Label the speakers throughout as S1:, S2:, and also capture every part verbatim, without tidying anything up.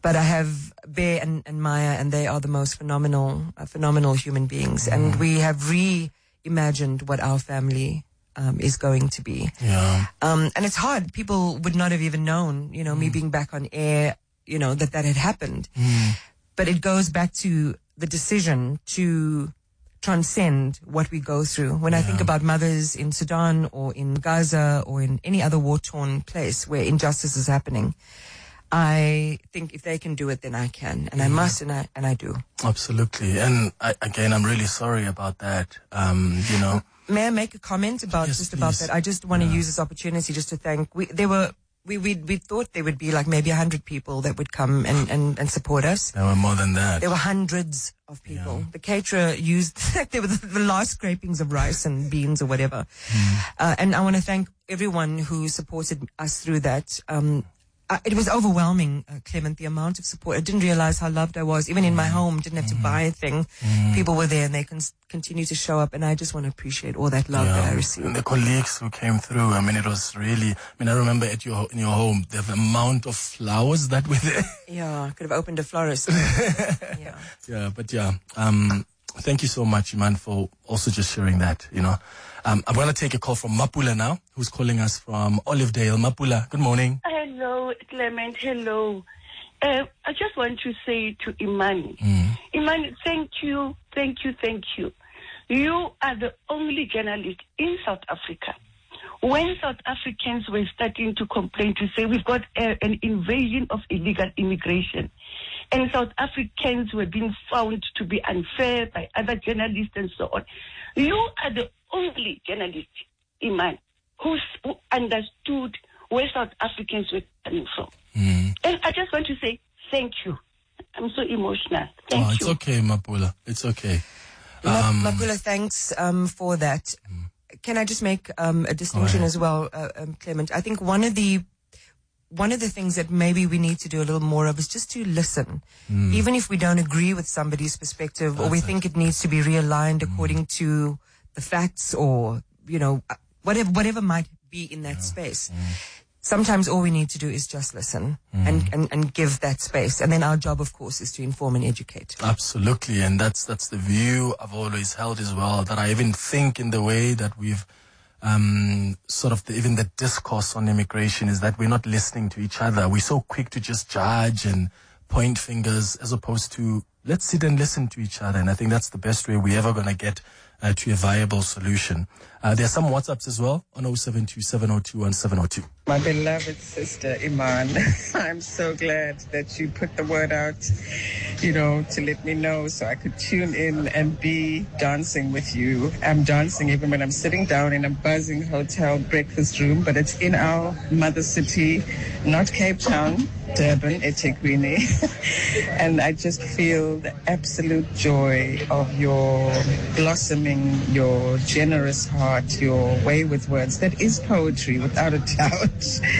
S1: but I have Bear and, and Maya, and they are the most phenomenal, uh, phenomenal human beings. Mm. And we have reimagined what our family um, is going to be.
S2: Yeah.
S1: Um, and it's hard. People would not have even known, you know, mm. me being back on air, you know, that that had happened.
S2: Mm.
S1: But it goes back to the decision to transcend what we go through. When yeah. I think about mothers in Sudan or in Gaza or in any other war-torn place where injustice is happening, I think if they can do it, then I can, and I must, and I and I do.
S2: Absolutely. And I, again, I'm really sorry about that. Um, you know,
S1: may I make a comment about
S2: yes,
S1: just
S2: please.
S1: about that? I just want to
S2: yeah.
S1: use this opportunity just to thank. We there were we we we thought there would be like maybe a hundred people that would come and, and and support us.
S2: There were more than that.
S1: There were hundreds of people.
S2: Yeah.
S1: The caterer used there were the, the last scrapings of rice and beans or whatever.
S2: Mm.
S1: Uh, and I want to thank everyone who supported us through that. Um, Uh, it was overwhelming, uh, Clement, the amount of support. I didn't realize how loved I was. Even in my home, didn't have to buy a thing.
S2: Mm.
S1: People were there and they can continue to show up. And I just want to appreciate all that love
S2: yeah.
S1: that I received.
S2: And the colleagues who came through, I mean, it was really, I mean, I remember at your, in your home, the amount of flowers that were there.
S1: Yeah, I could have opened a florist. yeah.
S2: Yeah, but yeah, um, thank you so much, Iman, for also just sharing that, you know. Um, I'm going to take a call from Mapula now, who's calling us from Olivedale. Mapula, good morning.
S3: Hello, Clement. Hello. Uh, I just want to say to Imani,
S2: Mm.
S3: Imani, thank you, thank you, thank you. You are the only journalist in South Africa. When South Africans were starting to complain to say we've got a, an invasion of illegal immigration, and South Africans were being found to be unfair by other journalists and so on, you are the only journalist, Iman, who, who understood where South Africans were coming from.
S2: Mm.
S3: And I just want to say thank you. I'm so emotional. Thank
S2: oh, it's
S3: you.
S2: okay, Mapula. It's okay.
S1: Um, Mapula, thanks um, for that.
S2: Mm.
S1: Can I just make um, a distinction as well, uh, um, Clement? I think one of the one of the things that maybe we need to do a little more of is just to listen.
S2: Mm.
S1: Even if we don't agree with somebody's perspective,
S2: That's
S1: or we
S2: it.
S1: think it needs to be realigned
S2: Mm.
S1: according to the facts, or, you know, whatever whatever might be in that
S2: Yeah.
S1: space.
S2: Mm.
S1: Sometimes all we need to do is just listen
S2: Mm.
S1: and, and, and give that space. And then our job, of course, is to inform and educate.
S2: Absolutely, and that's that's the view I've always held as well, that I even think in the way that we've um, sort of the, even the discourse on immigration is that we're not listening to each other. We're so quick to just judge and point fingers as opposed to let's sit and listen to each other. And I think that's the best way we're ever going to get uh, to a viable solution. Uh, there are some WhatsApps as well on oh seven two, seven oh two, one seven oh two.
S4: My beloved sister, Iman, I'm so glad that you put the word out, you know, to let me know so I could tune in and be dancing with you. I'm dancing even when I'm sitting down in a buzzing hotel breakfast room, but it's in our mother city, not Cape Town, Durban, eThekwini. And I just feel the absolute joy of your blossoming, your generous heart, your way with words. That is poetry, without a doubt.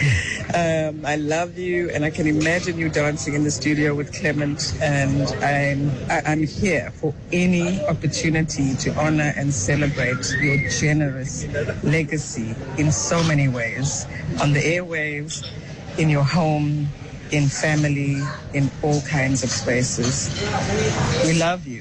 S4: Um, I love you, and I can imagine you dancing in the studio with Clement, and I'm, I, I'm here for any opportunity to honor and celebrate your generous legacy in so many ways, on the airwaves, in your home, in family, in all kinds of spaces. We love you.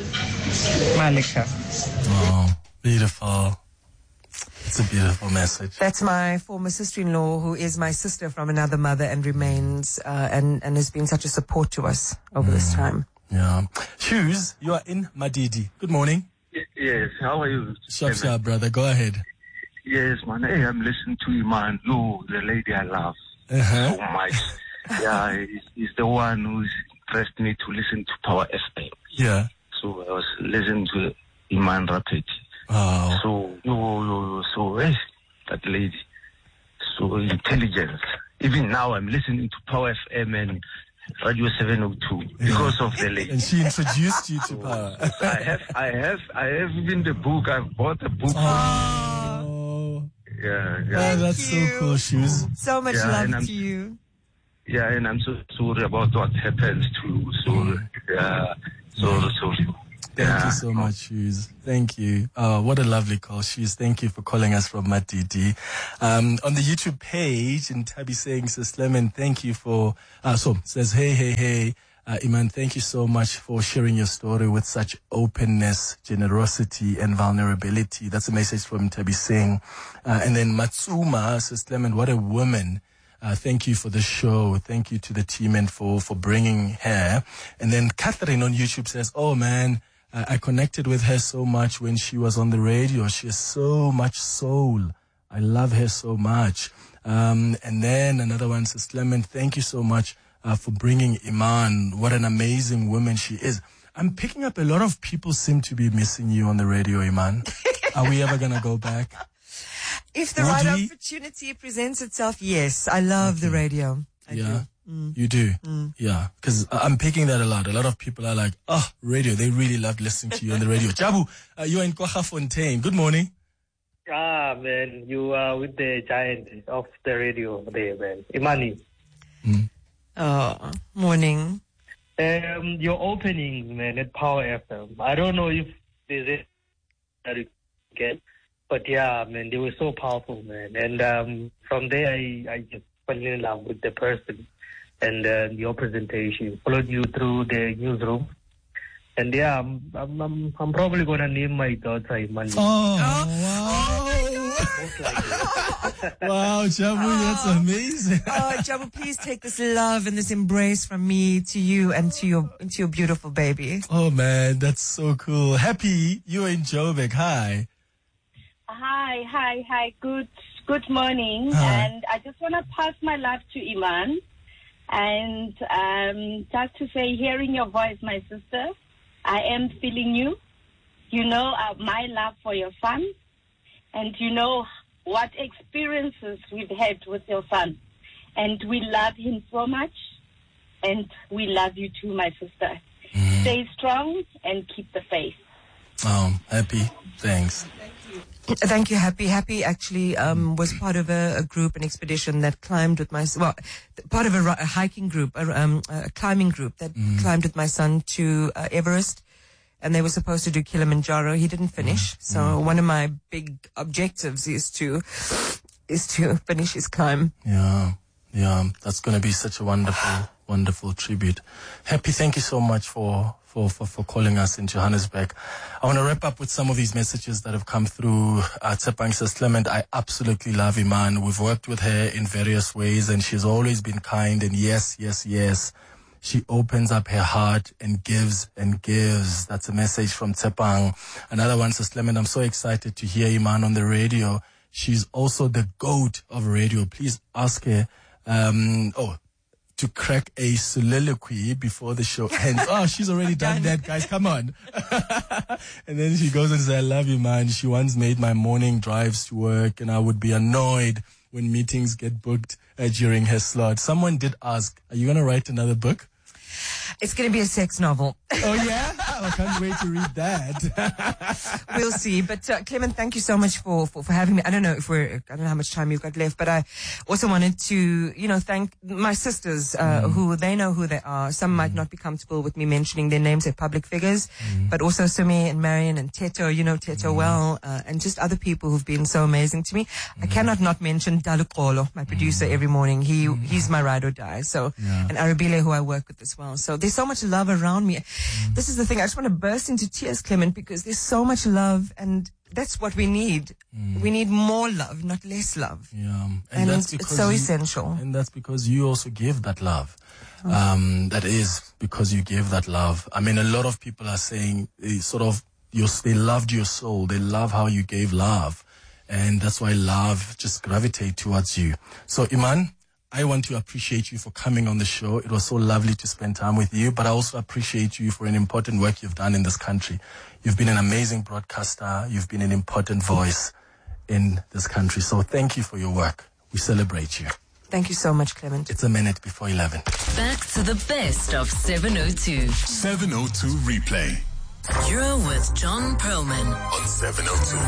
S4: Malika.
S2: Oh, beautiful. It's a beautiful message.
S1: That's my former sister-in-law, who is my sister from another mother and remains uh, and, and has been such a support to us over mm. this time.
S2: Yeah. Shoes, you are in Madidi. Good morning.
S5: Y- yes, how are you?
S2: Sharp, sharp, brother. Go ahead.
S5: Yes, man. Hey, I'm listening to you, man. No, the lady I love
S2: Uh-huh.
S5: so much. Yeah, he's, he's the one who's pressed me to listen to Power F M.
S2: Yeah.
S5: So I was listening to Iman Rapid.
S2: Oh.
S5: So, yo, yo, yo, so, hey, that lady, so intelligent. Even now, I'm listening to Power F M and Radio seven oh two because of the lady.
S2: And she introduced you to Power.
S5: I have, I have, I have even the book. I've bought the book.
S2: Oh.
S5: Yeah, yeah.
S2: Oh, that's
S1: you.
S2: so cool, Shoes.
S1: So much
S5: Yeah, and
S1: love
S5: I'm-
S1: to you.
S5: Yeah, and I'm so sorry about what happens to you. So, yeah, so sorry.
S2: Thank
S5: Yeah.
S2: you so much, Shoes. Thank you. Oh, what a lovely call, Shoes. Thank you for calling us from Matiti. Um, on the YouTube page, and Tabi saying, Sis Lemon, thank you for, uh, so says, hey, hey, hey, uh, Iman, thank you so much for sharing your story with such openness, generosity, and vulnerability. That's a message from Tabi Singh. Uh, and then Matsuma, Sis Lemon, what a woman. Uh, thank you for the show. Thank you to the team and for, for bringing her. And then Catherine on YouTube says, oh man, uh, I connected with her so much when she was on the radio. She has so much soul. I love her so much. Um, and then another one says, Clement, thank you so much uh, for bringing Iman. What an amazing woman she is. I'm picking up a lot of people seem to be missing you on the radio, Iman. Are we ever going to go back?
S1: If the
S2: Would
S1: right
S2: we?
S1: opportunity presents itself, yes. I love the radio. I
S2: Yeah,
S1: do. Mm.
S2: you do. Yeah, because I'm picking that a lot. A lot of people are like, oh, radio. They really love listening to you on the radio. Jabu, uh, you're in Kwaggafontein. Good morning.
S6: Ah, man, you are with the giant of the radio there, man. Imani.
S1: Oh, morning.
S6: Um, your opening, man, at Power F M. I don't know if there's it that you get, but yeah, man, they were so powerful, man. And um, from there, I, I just fell in love with the person and uh, your presentation. Followed you through the newsroom. And yeah, I'm, I'm, I'm, I'm probably going to name my daughter Imani.
S2: Oh,
S6: Most likely.
S2: wow. Wow, Jabu, that's amazing.
S1: Oh, Jabu, please take this love and this embrace from me to you and to your to your beautiful baby.
S2: Oh, man, that's so cool. Happy, you're in Joburg. Hi.
S7: Hi, hi, hi. Good, good morning.
S2: Hi.
S7: And I just want to pass my love to Iman, and um, just to say, hearing your voice, my sister, I am feeling you. You know uh, my love for your son, and you know what experiences we've had with your son, and we love him so much, and we love you too, my sister.
S2: Mm.
S7: Stay strong and keep the faith.
S2: Oh, happy. Thanks.
S1: Thank you, Happy. Happy actually um, was part of a, a group, an expedition that climbed with my, well, part of a, a hiking group, a, um, a climbing group that
S2: Mm.
S1: climbed with my son to uh, Everest. And they were supposed to do Kilimanjaro. He didn't finish.
S2: Mm.
S1: So one of my big objectives is to, is to finish his climb.
S2: Yeah, yeah, that's going to be such a wonderful, wonderful tribute. Happy, thank you so much for, for, for, for calling us in Johannesburg. I want to wrap up with some of these messages that have come through. Uh, Tsepang says, Clement, I absolutely love Iman. We've worked with her in various ways and she's always been kind, and yes, yes, yes. She opens up her heart and gives and gives. That's a message from Tsepang. Another one says, Clement, I'm so excited to hear Iman on the radio. She's also the GOAT of radio. Please ask her, um, oh, to crack a soliloquy before the show ends. Oh, she's already done that, guys. Come on. And then she goes and says, I love you, man. She once made my morning drives to work, and I would be annoyed when meetings get booked uh, during her slot. Someone did ask, are you going to write another book?
S1: It's going to be a sex novel.
S2: Oh, yeah? I can't wait to read that.
S1: We'll see. But uh, Clement, thank you so much for, for, for having me. I don't know if we're, I don't know how much time you've got left, but I also wanted to, you know, thank my sisters, uh, mm. who they know who they are. Some mm. might not be comfortable with me mentioning their names. They're public figures, mm. but also Sumi and Marion and Teto, you know Teto mm. well, uh, and just other people who've been so amazing to me. Mm. I cannot not mention Dalukolo, my producer mm. every morning. He, mm. he's my ride or die. So, yeah. And Arabile, who I work with as well. So there's so much love around me. Mm. This is the thing. I just want to burst into tears, Clement, because there's so much love, and that's what we need. Mm. We need more love, not less love.
S2: Yeah. And,
S1: and
S2: that's
S1: it's so
S2: you,
S1: essential.
S2: And that's because you also give that love. Oh. Um, that is because you give that love. I mean, a lot of people are saying they sort of, you, they loved your soul. They love how you gave love. And that's why love just gravitate towards you. So, Iman, I want to appreciate you for coming on the show. It was so lovely to spend time with you, but I also appreciate you for an important work you've done in this country. You've been an amazing broadcaster. You've been an important voice in this country. So thank you for your work. We celebrate you.
S1: Thank you so much, Clement.
S2: It's a minute before eleven.
S8: Back to the best of seven oh two.
S9: seven oh two replay.
S8: You're with John Perlman
S9: on seven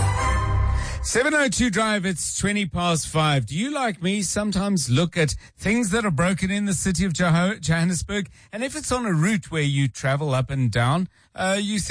S9: oh two.
S10: seven oh two Drive, it's twenty past five. Do you, like me, sometimes look at things that are broken in the city of Johannesburg? And if it's on a route where you travel up and down, uh, you think,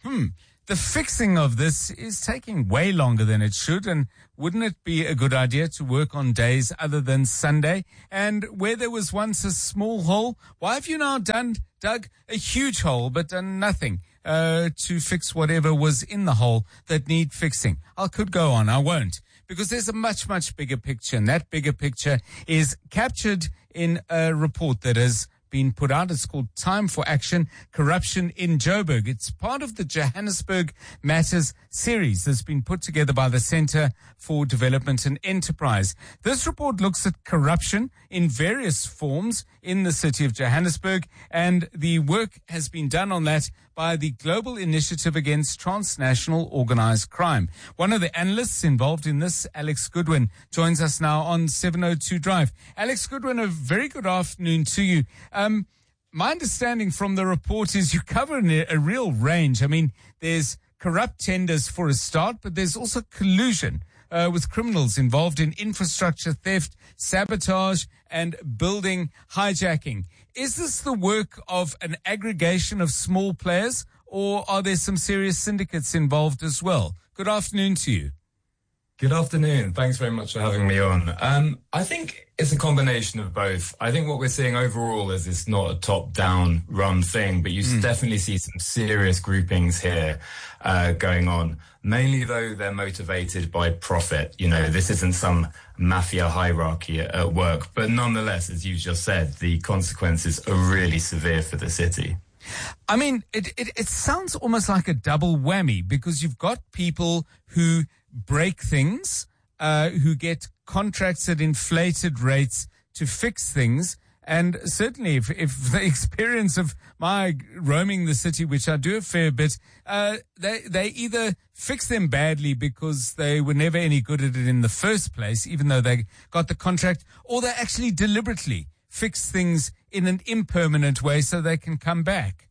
S10: hmm, the fixing of this is taking way longer than it should, and wouldn't it be a good idea to work on days other than Sunday? And where there was once a small hole, why have you now done, dug a huge hole but done nothing uh, to fix whatever was in the hole that need fixing? I could go on, I won't, because there's a much, much bigger picture, and that bigger picture is captured in a report that has been put out. It's called Time for Action, Corruption in Joburg. It's part of the Johannesburg Matters series that's been put together by the Centre for Development and Enterprise. This report looks at corruption in various forms in the city of Johannesburg, and the work has been done on that by the Global Initiative Against Transnational Organized Crime. One of the analysts involved in this, Alex Goodwin, joins us now on seven oh two Drive. Alex Goodwin, a very good afternoon to you. Um, my understanding from the report is you cover a, a real range. I mean, there's corrupt tenders for a start, but there's also collusion uh, with criminals involved in infrastructure theft, sabotage, and building hijacking. Is this the work of an aggregation of small players, or are there some serious syndicates involved as well? Good afternoon to you.
S11: Good afternoon. Thanks very much for having me on. Um, I think it's a combination of both. I think what we're seeing overall is it's not a top-down run thing, but you mm. definitely see some serious groupings here uh, going on. Mainly, though, they're motivated by profit. You know, this isn't some mafia hierarchy at, at work. But nonetheless, as you just said, the consequences are really severe for the city.
S10: I mean, it, it, it sounds almost like a double whammy, because you've got people who break things, uh, who get contracts at inflated rates to fix things. And certainly if, if the experience of my roaming the city, which I do a fair bit, uh, they, they either fix them badly because they were never any good at it in the first place, even though they got the contract, or they actually deliberately fix things in an impermanent way so they can come back.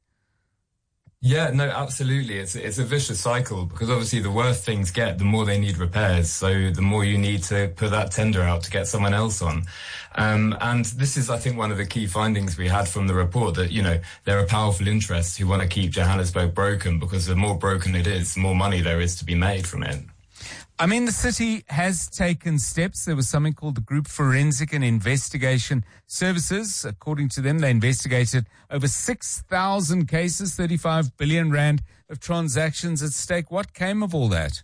S11: Yeah, no, absolutely. It's it's a vicious cycle, because obviously the worse things get, the more they need repairs. So the more you need to put that tender out to get someone else on. Um, and this is, I think, one of the key findings we had from the report, that, you know, there are powerful interests who want to keep Johannesburg broken, because the more broken it is, the more money there is to be made from it.
S10: I mean, the city has taken steps. There was something called the Group Forensic and Investigation Services. According to them, they investigated over six thousand cases, thirty-five billion rand of transactions at stake. What came of all that?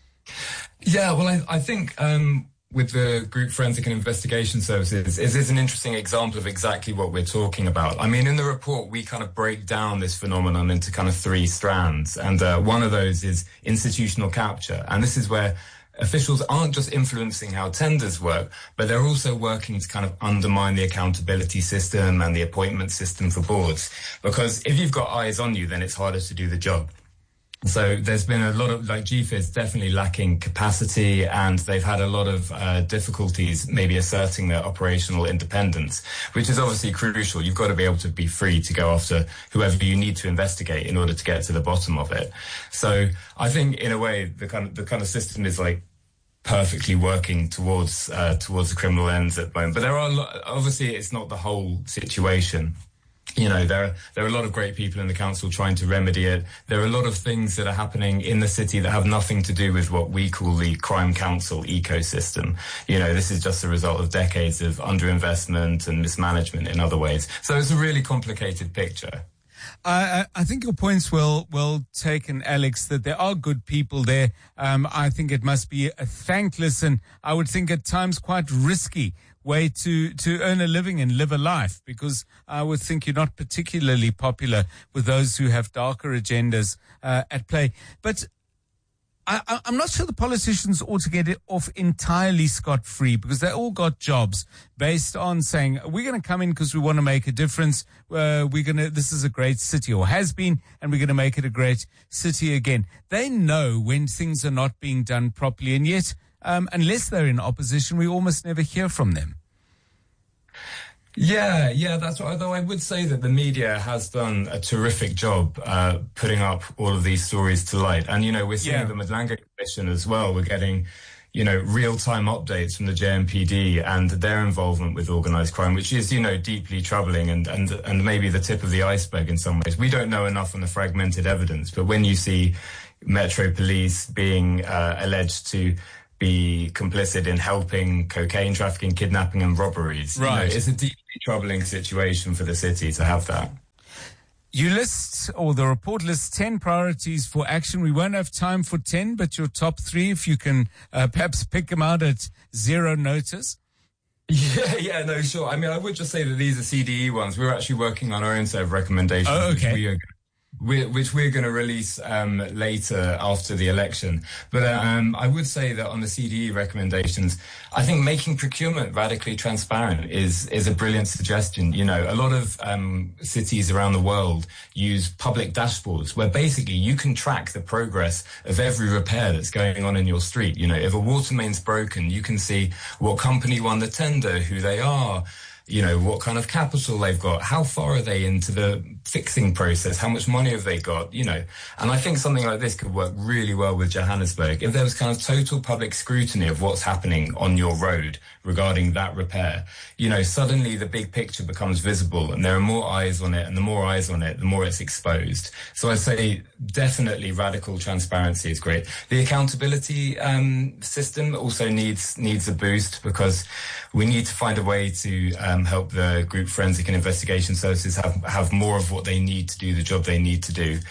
S11: Yeah, well, I, I think um, with the Group Forensic and Investigation Services, is is an interesting example of exactly what we're talking about. I mean, in the report, we kind of break down this phenomenon into kind of three strands. And uh, one of those is institutional capture. And this is where officials aren't just influencing how tenders work, but they're also working to kind of undermine the accountability system and the appointment system for boards. Because if you've got eyes on you, then it's harder to do the job. So there's been a lot of, like, G F I is definitely lacking capacity, and they've had a lot of uh, difficulties maybe asserting their operational independence, which is obviously crucial. You've got to be able to be free to go after whoever you need to investigate in order to get to the bottom of it. So I think, in a way, the kind of the kind of system is like perfectly working towards uh, towards the criminal ends at the moment. But there are a lot, obviously it's not the whole situation. You know, there are, there are a lot of great people in the council trying to remedy it. There are a lot of things that are happening in the city that have nothing to do with what we call the crime council ecosystem. You know, this is just a result of decades of underinvestment and mismanagement in other ways. So it's a really complicated picture.
S10: I, I think your point's well well taken, Alex, that there are good people there. Um, I think it must be a thankless and I would think at times quite risky way to, to earn a living and live a life, because I would think you're not particularly popular with those who have darker agendas uh, at play. But I, I'm not sure the politicians ought to get it off entirely scot-free, because they all got jobs based on saying, we're going to come in because we want to make a difference. Uh, we're going to, this is a great city, or has been, and we're going to make it a great city again. They know when things are not being done properly, and yet, um, unless they're in opposition, we almost never hear from them.
S11: Yeah, yeah, that's right. Although I would say that the media has done a terrific job uh, putting up all of these stories to light. And, you know, we're seeing yeah. the Madlanga Commission as well. We're getting, you know, real-time updates from the J M P D and their involvement with organised crime, which is, you know, deeply troubling and, and, and maybe the tip of the iceberg in some ways. We don't know enough on the fragmented evidence, but when you see Metro Police being uh, alleged to be complicit in helping cocaine trafficking, kidnapping and robberies,
S10: right.
S11: you know, it's a deeply troubling situation for the city to have that.
S10: You list, or the report lists ten priorities for action. We won't have time for ten, but your top three, if you can uh, perhaps pick them out at zero notice.
S11: Yeah, yeah, no, sure. I mean, I would just say that these are C D E ones. We're actually working on our own set of recommendations.
S10: Oh, okay.
S11: Which we are, we, which we're going to release um, later after the election. But um, I would say that on the C D E recommendations, I think making procurement radically transparent is is a brilliant suggestion. You know, a lot of um, cities around the world use public dashboards where basically you can track the progress of every repair that's going on in your street. You know, if a water main's broken, you can see what company won the tender, who they are, you know, what kind of capital they've got, how far are they into the fixing process, how much money have they got, you know. And I think something like this could work really well with Johannesburg. If there was kind of total public scrutiny of what's happening on your road regarding that repair, you know, suddenly the big picture becomes visible and there are more eyes on it, and the more eyes on it, the more it's exposed. So I'd say definitely radical transparency is great. The accountability um, system also needs needs a boost, because we need to find a way to um, help the group forensic and investigation services have, have more of what they need to do the job they need to do.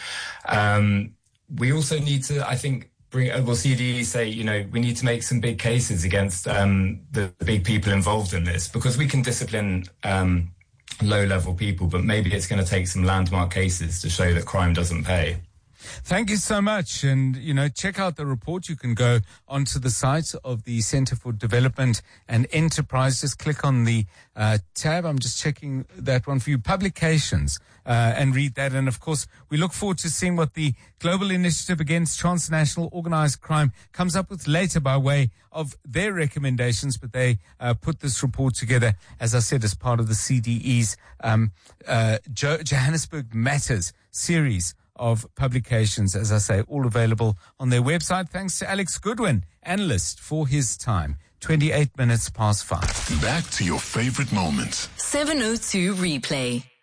S11: Um, we also need to, I think, bring, well, C D E say, you know, we need to make some big cases against um, the, the big people involved in this, because we can discipline um, low-level people, but maybe it's going to take some landmark cases to show that crime doesn't pay.
S10: Thank you so much. And, you know, check out the report. You can go onto the site of the Centre for Development and Enterprise. Just click on the uh, tab. I'm just checking that one for you. Publications, uh, and read that. And, of course, we look forward to seeing what the Global Initiative Against Transnational Organized Crime comes up with later by way of their recommendations. But they uh, put this report together, as I said, as part of the C D E's um, uh, jo- Johannesburg Matters series of publications, as I say, all available on their website. Thanks to Alex Goodwin, analyst, for his time. twenty-eight minutes past five.
S9: Back to your favorite moments.
S8: seven oh two Replay.